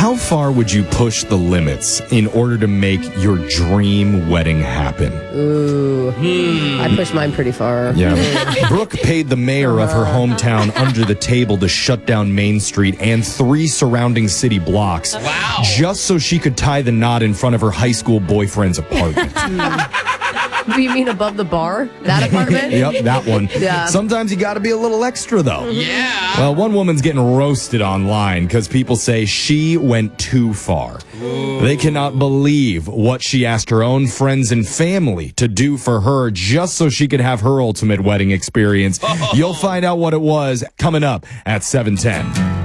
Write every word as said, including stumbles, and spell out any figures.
How far would you push the limits in order to make your dream wedding happen? Ooh. Hmm. I pushed mine pretty far. Yeah. Brooke paid the mayor of her hometown under the table to shut down Main Street and three surrounding city blocks. Wow. Just so she could tie the knot in front of her high school boyfriend's apartment. You mean above the bar? That apartment? Yep, that one. Yeah. Sometimes you got to be a little extra, though. Yeah. Well, one woman's getting roasted online because people say she went too far. Ooh. They cannot believe what she asked her own friends and family to do for her just so she could have her ultimate wedding experience. Oh. You'll find out what it was coming up at seven ten.